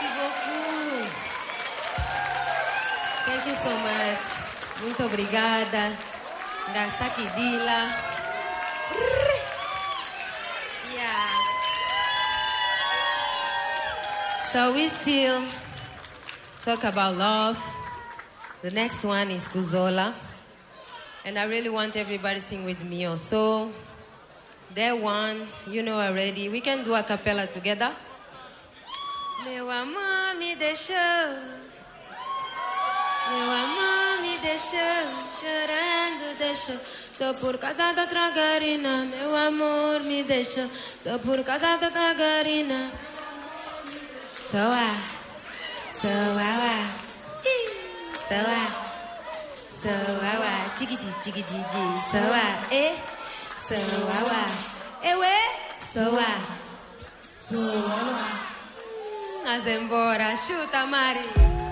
Merci beaucoup. Thank you so much. Muito obrigada. Ngasaki Dila. Yeah. So we still talk about love. The next one is Kuzola. And I really want everybody to sing with me also. That one, you know already. We can do a cappella together. Meu amor me deixou. Meu amor me deixou. Chorando deixou. Só por causa da outra garina. Meu amor me deixou. Só por causa da outra garina. So I. Chickity, chickity, so I, so I, Azembora, chuta, Mari.